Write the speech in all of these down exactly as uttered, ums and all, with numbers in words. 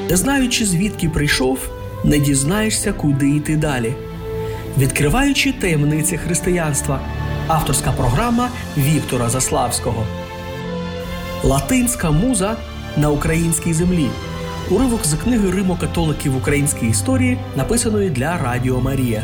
Не знаючи, звідки прийшов, не дізнаєшся, куди йти далі. Відкриваючи таємниці християнства. Авторська програма Віктора Заславського. Латинська муза на українській землі. Уривок з книги «Римо-католики в українській історії», написаної для Радіо Марія.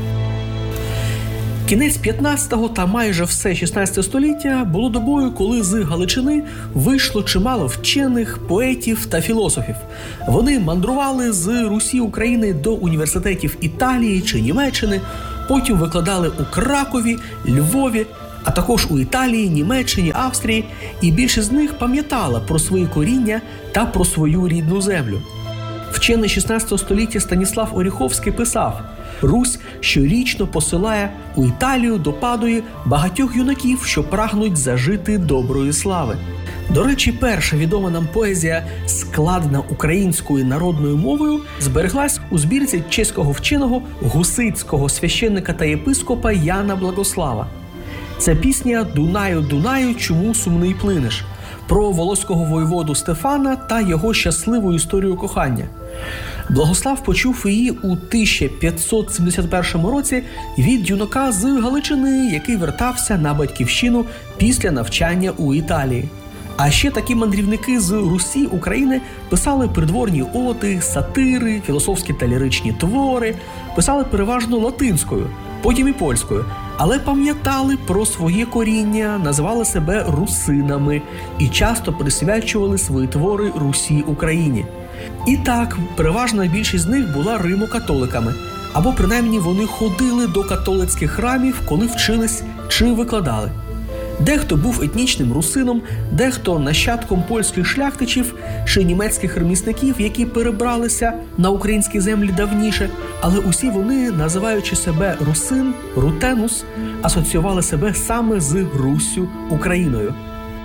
Кінець п'ятнадцятого та майже все шістнадцяте століття було добою, коли з Галичини вийшло чимало вчених, поетів та філософів. Вони мандрували з Русі України до університетів Італії чи Німеччини, потім викладали у Кракові, Львові, а також у Італії, Німеччині, Австрії, і більшість з них пам'ятала про свої коріння та про свою рідну землю. Вчений шістнадцятого століття Станіслав Оріховський писав: «Русь щорічно посилає у Італію до Падуї багатьох юнаків, що прагнуть зажити доброї слави». До речі, перша відома нам поезія, складена українською народною мовою, збереглась у збірці чеського вченого гусицького священника та єпископа Яна Благослава. Це пісня «Дунаю, Дунаю, чому сумний плинеш?» про волоського воєводу Стефана та його щасливу історію кохання. Благослав почув її у тисяча п'ятсот сімдесят першому році від юнака з Галичини, який вертався на батьківщину після навчання у Італії. А ще такі мандрівники з Русі України писали придворні оди, сатири, філософські та ліричні твори, писали переважно латинською, потім і польською, але пам'ятали про своє коріння, називали себе русинами і часто присвячували свої твори Русі Україні. І так, переважна більшість з них була римо-католиками, або принаймні вони ходили до католицьких храмів, коли вчились чи викладали. Дехто був етнічним русином, дехто нащадком польських шляхтичів чи німецьких ремісників, які перебралися на українські землі давніше, але усі вони, називаючи себе русин, рутенус, асоціювали себе саме з Руссю, Україною.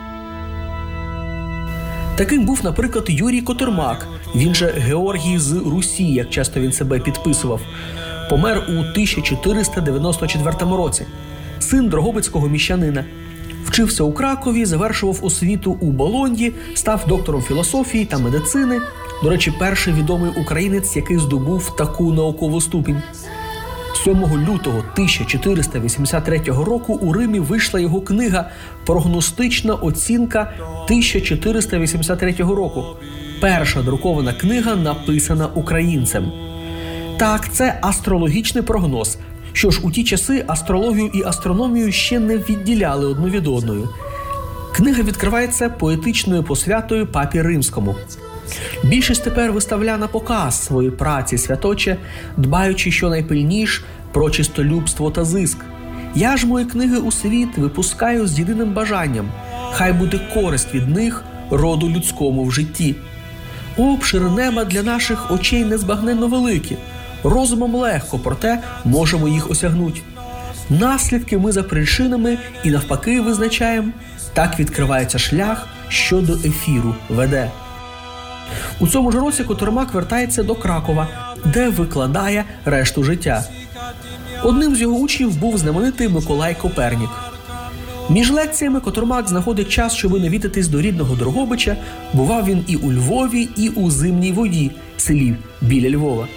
Таким був, наприклад, Юрій Котормак, він же Георгій з Русі, як часто він себе підписував. Помер у тисяча чотириста дев'яносто четвертому році. Син дрогобицького міщанина. Вчився у Кракові, завершував освіту у Болоньї, став доктором філософії та медицини. До речі, перший відомий українець, який здобув таку наукову ступінь. сьомого лютого тисяча чотириста вісімдесят третього року у Римі вийшла його книга «Прогностична оцінка тисяча чотириста вісімдесят третього року». Перша друкована книга, написана українцем. Так, це астрологічний прогноз. Що ж, у ті часи астрологію і астрономію ще не відділяли одну від одної. Книга відкривається поетичною посвятою папі Римському. Більшість тепер виставляє на показ свої праці святоче, дбаючи щонайпильніш про чистолюбство та зиск. Я ж мої книги у світ випускаю з єдиним бажанням – хай буде користь від них роду людському в житті. Обшири неба для наших очей незбагненно великі. Розумом легко, проте можемо їх осягнути. Наслідки ми за причинами і навпаки визначаємо. Так відкривається шлях, що до ефіру веде. У цьому ж році Котормак вертається до Кракова, де викладає решту життя. Одним з його учнів був знаменитий Миколай Копернік. Між лекціями Котормак знаходить час, щоб навідатись до рідного Дрогобича. Бував він і у Львові, і у Зимній Воді, селі біля Львова.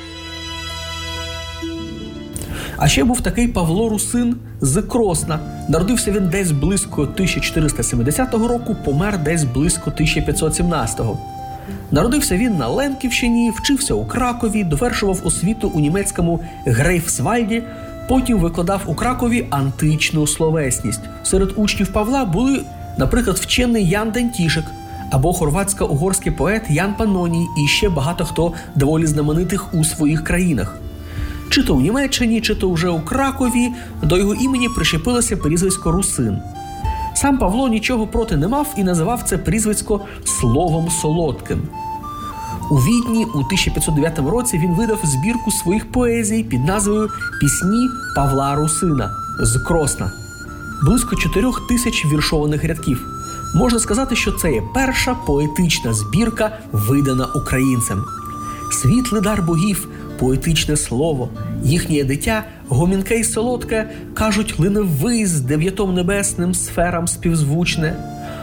А ще був такий Павло Русин з Кросна. Народився він десь близько тисяча чотириста сімдесятого року, помер десь близько тисяча п'ятсот сімнадцятого. Народився він на Лемківщині, вчився у Кракові, довершував освіту у німецькому Грейфсвальді, потім викладав у Кракові античну словесність. Серед учнів Павла були, наприклад, вчений Ян Дентішик або хорватсько-угорський поет Ян Паноній і ще багато хто доволі знаменитих у своїх країнах. Чи то у Німеччині, чи то вже у Кракові до його імені прищепилося прізвисько Русин. Сам Павло нічого проти не мав і називав це прізвисько «словом солодким». У Відні у тисяча п'ятсот дев'ятому році він видав збірку своїх поезій під назвою «Пісні Павла Русина» з Кросна. Близько чотирьох тисяч віршованих рядків. Можна сказати, що це є перша поетична збірка, видана українцем. Світлий дар богів, поетичне слово, їхнє дитя, гомінке й солодке, кажуть, лине ввись дев'ятом небесним сферам співзвучне.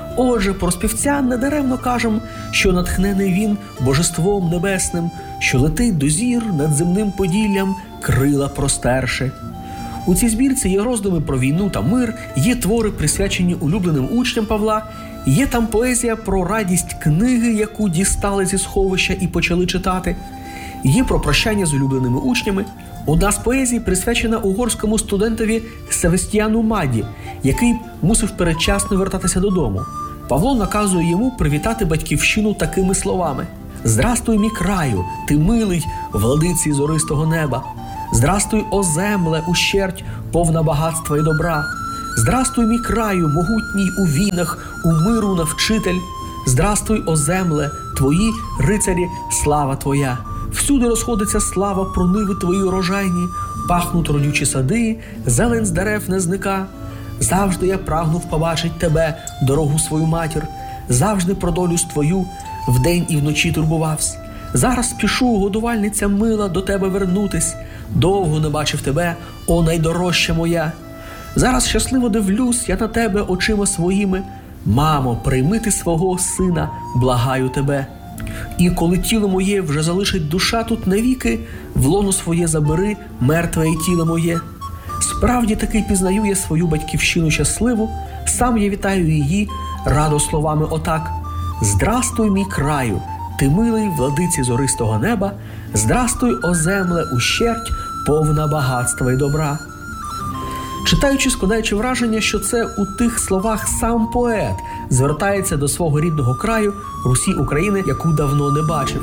Отже, про співця недаремно кажем, що натхнений він божеством небесним, що летить до зір над земним поділлям, крила простерши. У цій збірці є роздуми про війну та мир, є твори, присвячені улюбленим учням Павла, є там поезія про радість книги, яку дістали зі сховища і почали читати, є про прощання з улюбленими учнями. Одна з поезій присвячена угорському студентові Севестіану Маді, який мусив передчасно вертатися додому. Павло наказує йому привітати батьківщину такими словами: «Здрастуй, мій краю, ти милий, владиці зористого неба! Здрастуй, о земле, ущерть, повна багатства і добра! Здрастуй, мій краю, могутній у війнах, у миру навчитель! Здрастуй, о земле, твої рицарі, слава твоя! Всюди розходиться слава про ниви твої урожайні, пахнуть родючі сади, зелень з дерев не зника. Завжди я прагнув побачить тебе, дорогу свою матір, завжди про долю твою вдень і вночі турбувався. Зараз спішу, годувальниця мила, до тебе вернутись. Довго не бачив тебе, о найдорожча моя. Зараз щасливо дивлюсь я на тебе очима своїми. Мамо, прийми ти свого сина, благаю тебе. І коли тіло моє вже залишить душа тут навіки, в лоно своє забери мертве і тіло моє. Справді таки пізнаю я свою батьківщину щасливу, сам я вітаю її радо словами отак: «Здрастуй, мій краю, ти милий владиці зористого неба, здрастуй, о земле, ущерть, повна багатства й добра». Читаючи, складаючи враження, що це у тих словах сам поет звертається до свого рідного краю, Русі України, яку давно не бачив.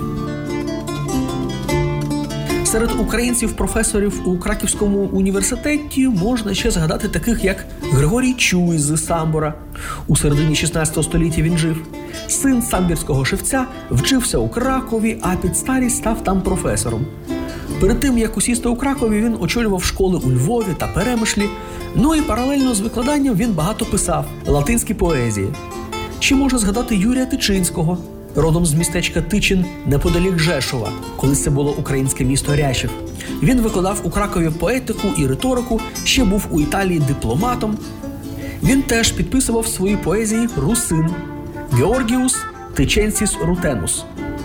Серед українців-професорів у Краківському університеті можна ще згадати таких, як Григорій Чуй з Самбора. У середині шістнадцятого століття він жив. Син самбірського шевця вчився у Кракові, а під старість став там професором. Перед тим, як усісти у Кракові, він очолював школи у Львові та Перемишлі. Ну і паралельно з викладанням він багато писав латинські поезії. Ще можна згадати Юрія Тичинського, родом з містечка Тичин неподалік Жешова, колись це було українське місто Рящів. Він викладав у Кракові поетику і риторику, ще був у Італії дипломатом. Він теж підписував свої поезії «Русин» Георгіус Тиченсіс Рутенус.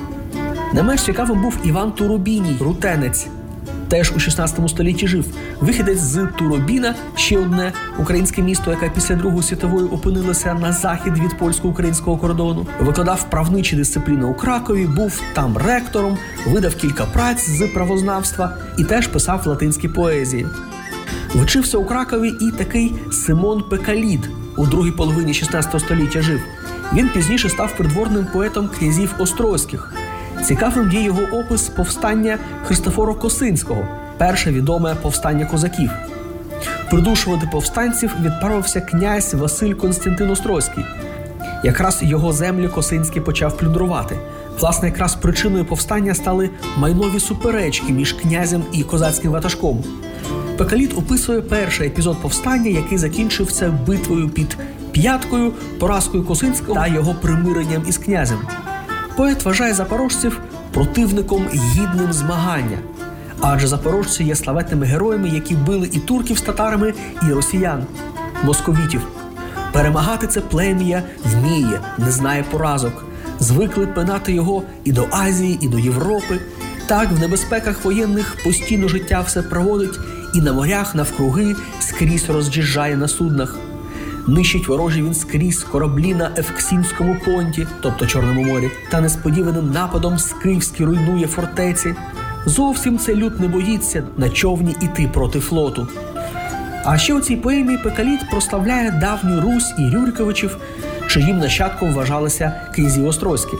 Не менш цікавим був Іван Туробіній, рутенець. Теж у шістнадцятому столітті жив. Вихідець з Туробіна, ще одне українське місто, яке після Другої світової опинилося на захід від польсько-українського кордону. Викладав правничі дисципліни у Кракові, був там ректором, видав кілька праць з правознавства і теж писав латинські поезії. Вчився у Кракові і такий Симон Пекалід, у другій половині шістнадцятого століття жив. Він пізніше став придворним поетом князів Острозьких. Цікавим є його опис повстання Христофора Косинського, перше відоме повстання козаків. Придушувати повстанців відправився князь Василь Константин Острозький. Якраз його землі Косинський почав плюндрувати. Власне, якраз причиною повстання стали майнові суперечки між князем і козацьким ватажком. Пекалід описує перший епізод повстання, який закінчився битвою під П'яткою, поразкою Косинського та його примиренням із князем. Поет вважає запорожців противником гідним змагання, адже запорожці є славетними героями, які били і турків з татарами, і росіян, московітів. Перемагати це плем'я вміє, не знає поразок. Звикли пинати його і до Азії, і до Європи. Так, в небезпеках воєнних постійно життя все проводить, і на морях навкруги скрізь роз'їжджає на суднах. Нищить ворожі він скрізь кораблі на Евксінському понті, тобто Чорному морі, та несподіваним нападом скифськи руйнує фортеці. Зовсім це люд не боїться на човні іти проти флоту. А ще у цій поемі Пекалід прославляє давню Русь і Рюриковичів, чиїм нащадком вважалися князі Острозькі.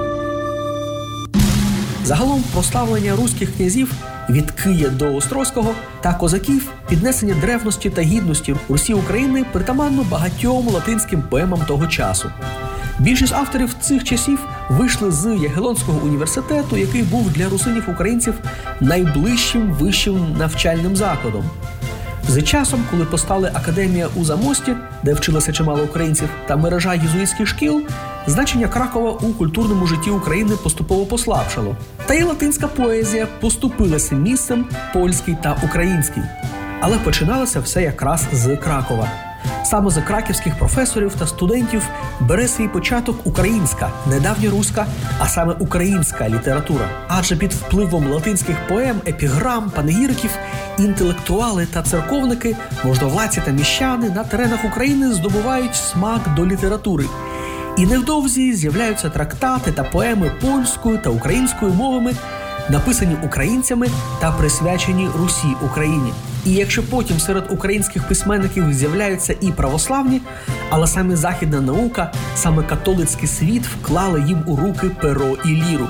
Загалом прославлення руських князів від Кия до Острозького та козаків, піднесення древності та гідності Русі України притаманно багатьом латинським поемам того часу. Більшість авторів цих часів вийшли з Ягелонського університету, який був для русинів-українців найближчим вищим навчальним закладом. З часом, коли постали академія у Замості, де вчилося чимало українців, та мережа єзуїтських шкіл, значення Кракова у культурному житті України поступово послабшало. Та й латинська поезія поступилася місцем польській та українській. Але починалося все якраз з Кракова. Саме з краківських професорів та студентів бере свій початок українська, не давньоруська, а саме українська література. Адже під впливом латинських поем, епіграм, панегіриків інтелектуали та церковники, можновладці та міщани на теренах України здобувають смак до літератури. І невдовзі з'являються трактати та поеми польською та українською мовами, написані українцями та присвячені Русі Україні. І якщо потім серед українських письменників з'являються і православні, але саме західна наука, саме католицький світ вклали їм у руки перо і ліру.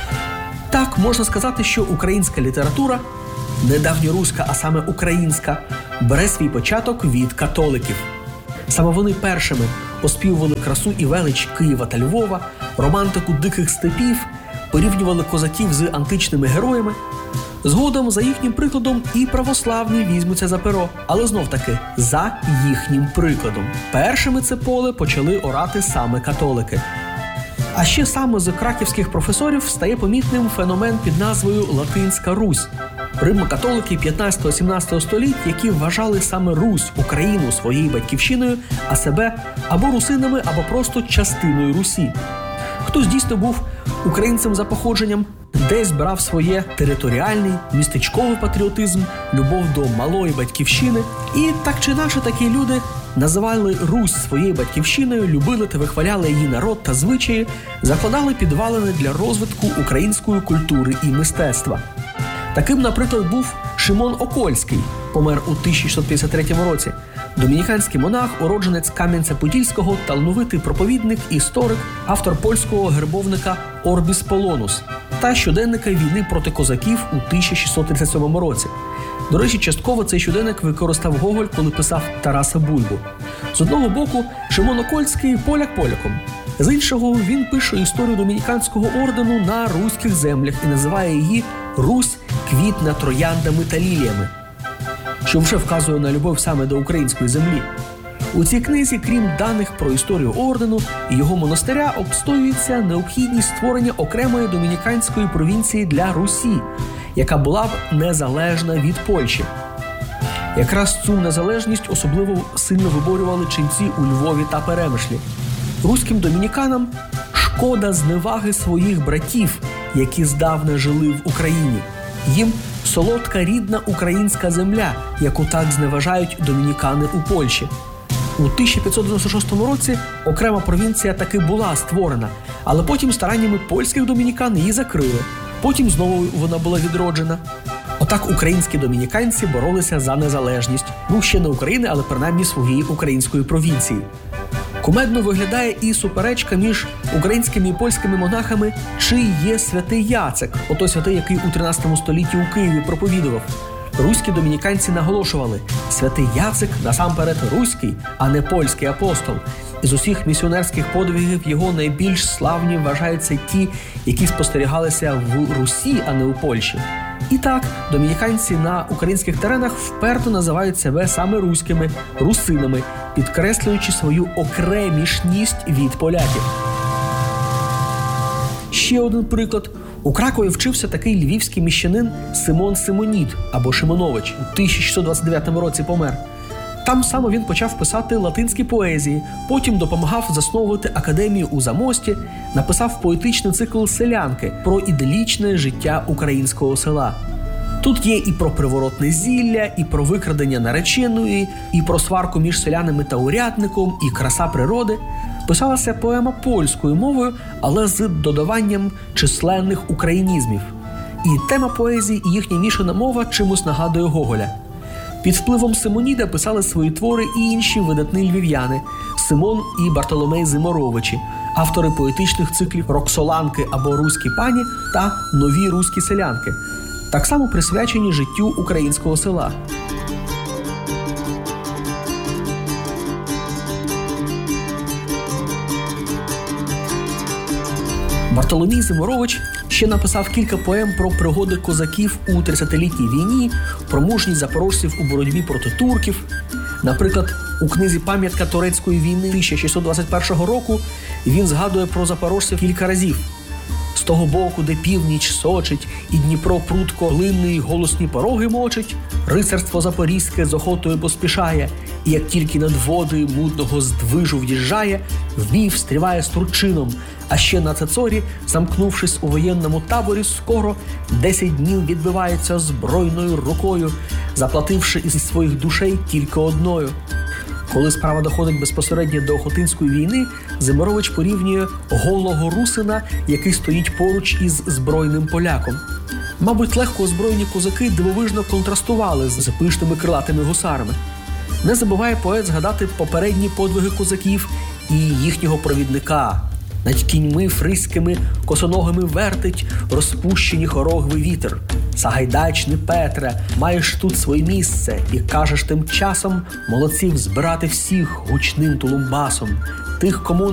Так, можна сказати, що українська література, не давньоруська, а саме українська, бере свій початок від католиків. Саме вони першими оспівували красу і велич Києва та Львова, романтику диких степів, порівнювали козаків з античними героями. Згодом, за їхнім прикладом, і православні візьмуться за перо, але знов-таки за їхнім прикладом. Першими це поле почали орати саме католики. А ще саме з краківських професорів стає помітним феномен під назвою «Латинська Русь». Римо-католики п'ятнадцятого-сімнадцятого століть, які вважали саме Русь, Україну своєю батьківщиною, а себе або русинами, або просто частиною Русі. Хтось дійсно був українцем за походженням, десь брав своє територіальний, містечковий патріотизм, любов до малої батьківщини. І так чи інакше такі люди називали Русь своєю батьківщиною, любили та вихваляли її народ та звичаї, закладали підвалини для розвитку української культури і мистецтва. Таким, наприклад, був Шимон Окольський, помер у тисяча шістсот п'ятдесят третьому році. Домініканський монах, уродженець Кам'янця-Подільського, талановитий проповідник, історик, автор польського гербовника «Орбіс Полонус» та щоденника війни проти козаків у тисяча шістсот тридцять сьомому році. До речі, частково цей щоденник використав Гоголь, коли писав Тараса Бульбу. З одного боку, Шимон Окольський – поляк поляком. З іншого, він пише історію домініканського ордену на руських землях і називає її «Русь квітне трояндами та ліліями», що вже вказує на любов саме до української землі. У цій книзі, крім даних про історію ордену і його монастиря, обстоюється необхідність створення окремої домініканської провінції для Русі, яка була б незалежна від Польщі. Якраз цю незалежність особливо сильно виборювали ченці у Львові та Перемишлі. Руським домініканам шкода зневаги своїх братів, які здавна жили в Україні. Їм солодка рідна українська земля, яку так зневажають домінікани у Польщі. У тисяча п'ятсот дев'яносто шостому році окрема провінція таки була створена, але потім стараннями польських домінікан її закрили. Потім знову вона була відроджена. Отак українські домініканці боролися за незалежність. Ну, ще не України, але принаймні своєї української провінції. Кумедно виглядає і суперечка між українськими і польськими монахами, чи є святий Яцек, отой святий, який у тринадцятому столітті у Києві проповідував. Руські домініканці наголошували: святий Яцек насамперед руський, а не польський апостол. Із усіх місіонерських подвигів його найбільш славні вважаються ті, які спостерігалися в Русі, а не у Польщі. І так, домініканці на українських теренах вперто називають себе саме руськими, русинами, підкреслюючи свою окремішність від поляків. Ще один приклад. У Кракові вчився такий львівський міщанин Симон Симонід, або Шимонович, у тисяча шістсот двадцять дев'ятому році помер. Там саме він почав писати латинські поезії, потім допомагав засновувати академію у Замості, написав поетичний цикл «Селянки» про іделічне життя українського села. Тут є і про приворотне зілля, і про викрадення нареченої, і про сварку між селянами та урядником, і краса природи. Писалася поема польською мовою, але з додаванням численних українізмів. І тема поезії, і їхня мішана мова чимось нагадує Гоголя. Під впливом Симоніда писали свої твори і інші видатні львів'яни – Симон і Бартоломей Зиморовичі, автори поетичних циклів «Роксоланки» або «Руські пані» та «Нові руські селянки», так само присвячені життю українського села. Бартоломій Зиморович ще написав кілька поем про пригоди козаків у тридцятилітній війні, про мужність запорожців у боротьбі проти турків. Наприклад, у книзі «Пам'ятка турецької війни» тисяча шістсот двадцять першого року він згадує про запорожців кілька разів. З того боку, де північ сочить, і Дніпро прудко глинний голосні пороги мочить, рицарство запорізьке з охотою поспішає, і як тільки над води мутного здвижу в'їжджає, в бій встріває з Турчином, а ще на Цецорі, замкнувшись у воєнному таборі, скоро десять днів відбивається збройною рукою, заплативши із своїх душей тільки одною. Коли справа доходить безпосередньо до Хотинської війни, Зимирович порівнює голого русина, який стоїть поруч із збройним поляком. Мабуть, легко озброєні козаки дивовижно контрастували з пишними крилатими гусарами. Не забуває поет згадати попередні подвиги козаків і їхнього провідника. Над кіньми фриськими косоногими вертить розпущені хорогви вітер. Сагайдачний Петре, маєш тут своє місце, і кажеш тим часом молодців збирати всіх гучним тулумбасом. Тих, кому